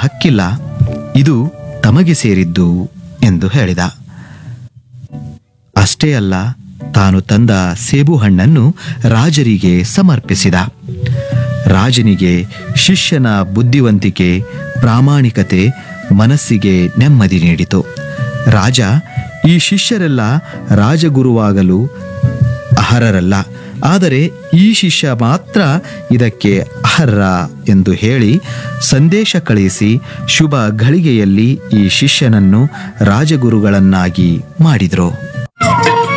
ಹಕ್ಕಿಲ್ಲ, ಇದು ತಮಗೆ ಸೇರಿದ್ದು ಎಂದು ಹೇಳಿದ. ಅಷ್ಟೇ ಅಲ್ಲ, ತಾನು ತಂದ ಸೇಬು ಹಣ್ಣನ್ನು ರಾಜರಿಗೆ ಸಮರ್ಪಿಸಿದ. ರಾಜನಿಗೆ ಶಿಷ್ಯನ ಬುದ್ಧಿವಂತಿಕೆ, ಪ್ರಾಮಾಣಿಕತೆ ಮನಸ್ಸಿಗೆ ನೆಮ್ಮದಿ ನೀಡಿತು. ರಾಜ, ಈ ಶಿಷ್ಯರೆಲ್ಲ ರಾಜಗುರುವಾಗಲು ಅರ್ಹರಲ್ಲ, ಆದರೆ ಈ ಶಿಷ್ಯ ಮಾತ್ರ ಇದಕ್ಕೆ ಅರ್ಹ ಎಂದು ಹೇಳಿ ಸಂದೇಶ ಕಳಿಸಿ ಶುಭ ಘಳಿಗೆಯಲ್ಲಿ ಈ ಶಿಷ್ಯನನ್ನು ರಾಜಗುರುಗಳನ್ನಾಗಿ ಮಾಡಿದರು.